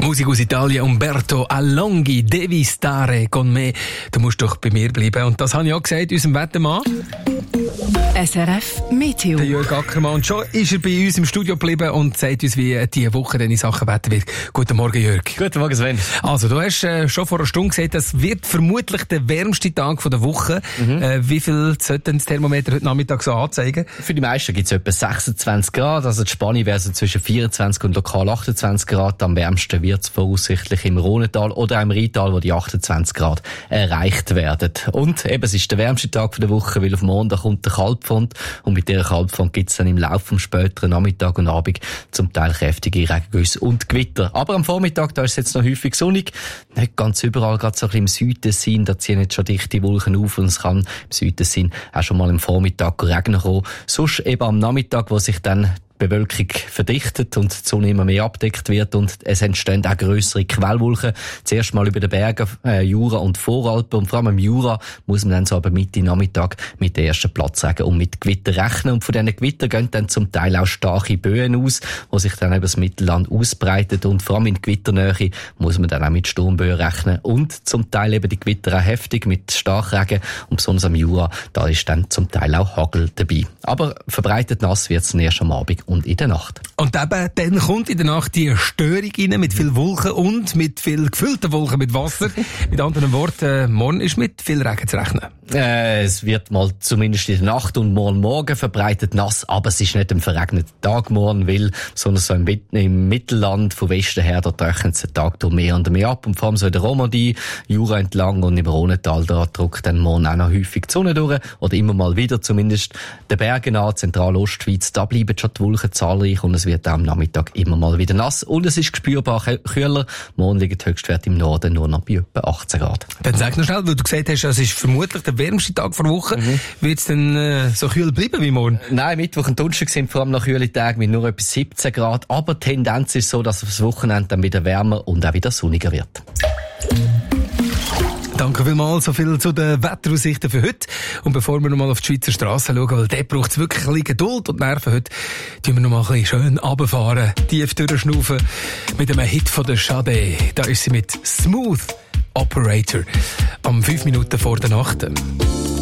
Musik aus Italien, Umberto Alonghi, Devi stare con me. Du musst doch bei mir bleiben. Und das habe ich auch gesagt, unserem Wettermann. SRF Meteo. Der Jörg Ackermann. Und schon ist er bei uns im Studio geblieben und sagt uns, wie diese Woche in Sachen Wetter wird. Guten Morgen, Jörg. Guten Morgen, Sven. Also, du hast schon vor einer Stunde gesagt, das wird vermutlich der wärmste Tag der Woche. Wie viel sollte das Thermometer heute Nachmittag so anzeigen? Für die meisten gibt es etwa 26 Grad. Also die Spanne wäre so zwischen 24 und lokal 28 Grad. Am wärmsten wird es voraussichtlich im Rhontal oder im Rheintal, wo die 28 Grad erreicht werden. Und eben, es ist der wärmste Tag der Woche, weil auf Montag kommt der Kaltfront. Und mit dieser Kaltfront gibt es dann im Laufe des späteren Nachmittag und Abend zum Teil kräftige Regengüsse und Gewitter. Aber am Vormittag, da ist es jetzt noch häufig sonnig. Nicht ganz überall, gerade so ein bisschen im Südtessin, da ziehen jetzt schon dichte Wolken auf und es kann im Südtessin auch schon mal im Vormittag regnen kommen. Sonst eben am Nachmittag, wo sich dann Bewölkung verdichtet und die Sonne immer mehr abdeckt wird und es entstehen auch grössere Quellwolken. Zuerst mal über den Bergen, Jura und Voralpen, und vor allem im Jura muss man dann so aber Mitte Nachmittag mit den ersten Platzregen und mit Gewitter rechnen. Und von diesen Gewittern gehen dann zum Teil auch starke Böen aus, die sich dann über das Mittelland ausbreiten, und vor allem in Gewitternähe muss man dann auch mit Sturmböen rechnen und zum Teil eben die Gewitter auch heftig mit Starkregen, und besonders am Jura, da ist dann zum Teil auch Hagel dabei. Aber verbreitet nass wird es erst am Abend und in der Nacht. Und eben, dann kommt in der Nacht die Störung rein, mit viel Wolken und mit viel gefüllten Wolken mit Wasser. Mit anderen Worten, morgen ist mit viel Regen zu rechnen. Es wird mal zumindest in der Nacht und morgen verbreitet nass, aber es ist nicht ein verregneter Tag morgen, weil sondern so im Mittelland von Westen her, da trocknet es den Tag durch mehr und mehr ab, und vor allem so in der Romandie, Jura entlang und im Rhontal, da drückt dann morgen auch noch häufig die Sonne durch, oder immer mal wieder zumindest. Den Bergen an, Zentralostschweiz, da bleiben schon die Wolken zahlreich und es wird am Nachmittag immer mal wieder nass und es ist spürbar kühler. Morgen liegt der Höchstwert im Norden nur noch bei etwa 18 Grad. Dann sag noch schnell, weil du gesagt hast, es ist vermutlich der wärmste Tag der Woche. Wird es denn so kühl bleiben wie morgen? Nein, Mittwoch und Donnerstag sind vor allem noch kühle Tage mit nur etwa 17 Grad, aber die Tendenz ist so, dass das Wochenende dann wieder wärmer und auch wieder sonniger wird. Danke vielmals, so viel zu den Wetteraussichten für heute. Und bevor wir nochmal auf die Schweizer Straße schauen, weil dort braucht es wirklich ein bisschen Geduld und Nerven heute, tun wir nochmal ein bisschen schön runterfahren, tief durchschnaufen mit einem Hit von der Sade. Da ist sie mit Smooth Operator am 5 Minuten vor der Nacht.